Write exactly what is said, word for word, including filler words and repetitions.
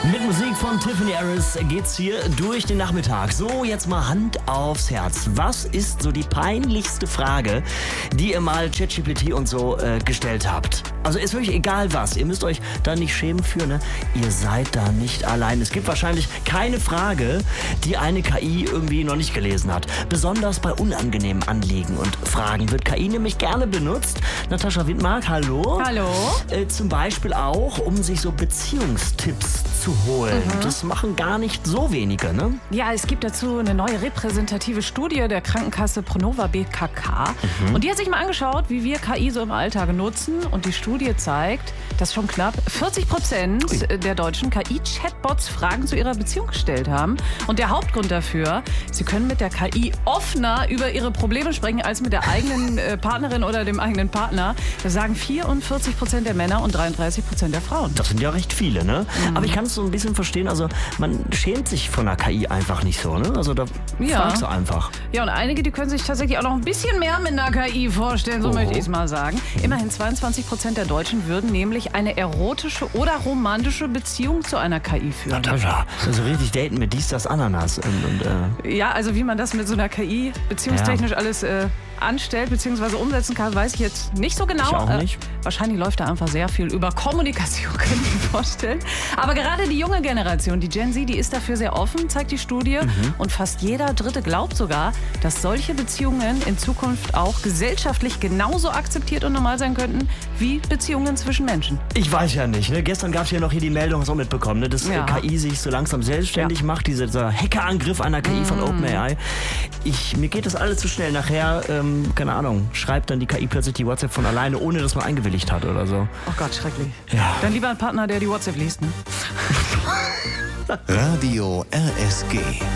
Mit Musik von Tiffany Harris geht's hier durch den Nachmittag. So, jetzt mal Hand aufs Herz. Was ist so die peinlichste Frage, die ihr mal ChatGPT und so äh, gestellt habt? Also ist wirklich egal was. Ihr müsst euch da nicht schämen für, ne? Ihr seid da nicht allein. Es gibt wahrscheinlich keine Frage, die eine K I irgendwie noch nicht gelesen hat. Besonders bei unangenehmen Anliegen und Fragen wird K I nämlich gerne benutzt. Natascha Wittmark, hallo. Hallo. Äh, zum Beispiel auch, um sich so Beziehungstipps zu holen. Mhm. Das machen gar nicht so wenige, ne? Ja, es gibt dazu eine neue repräsentative Studie der Krankenkasse Pronova B K K. Mhm. Und die hat sich mal angeschaut, wie wir K I so im Alltag nutzen. Und die Studie zeigt, dass schon knapp vierzig Prozent der deutschen K I-Chatbots Fragen zu ihrer Beziehung gestellt haben. Und der Hauptgrund dafür, sie können mit der K I offener über ihre Probleme sprechen als mit der eigenen äh, Partnerin oder dem eigenen Partner. Das sagen vierundvierzig Prozent der Männer und dreiunddreißig Prozent der Frauen. Das sind ja recht viele, ne? Mhm. Aber ich kann es so ein bisschen verstehen, also man schämt sich von der K I einfach nicht so, ne? Also da ja. fragst du einfach. Ja, und einige, die können sich tatsächlich auch noch ein bisschen mehr mit einer K I vorstellen, so oh. möchte ich es mal sagen. Immerhin zweiundzwanzig Prozent der Deutschen würden nämlich eine erotische oder romantische Beziehung zu einer K I führen. Natascha, also richtig daten mit dies, das, Ananas. Und, und, äh ja, also wie man das mit so einer K I beziehungstechnisch ja. alles äh, anstellt bzw. umsetzen kann, weiß ich jetzt nicht so genau. Ich auch nicht. Äh, wahrscheinlich läuft da einfach sehr viel über Kommunikation, kann ich mir vorstellen. Aber gerade die junge Generation, die Gen Z, die ist dafür sehr offen, zeigt die Studie. Mhm. Und fast jeder Dritte glaubt sogar, dass solche Beziehungen in Zukunft auch gesellschaftlich genauso akzeptiert und normal sein könnten wie Beziehungen zwischen Menschen. Ich weiß ja nicht. Ne? Gestern gab es ja noch hier die Meldung, hast du auch mitbekommen, ne? dass ja. K I sich so langsam selbstständig ja. macht. Dieser, dieser Hackerangriff einer K I mhm. von OpenAI. Ich, mir geht das alles zu schnell. Nachher, ähm, keine Ahnung, schreibt dann die K I plötzlich die WhatsApp von alleine, ohne dass man eingewilligt hat oder so. Oh Gott, schrecklich. Ja. Dann lieber ein Partner, der die WhatsApp liest. Ne? Radio R S G.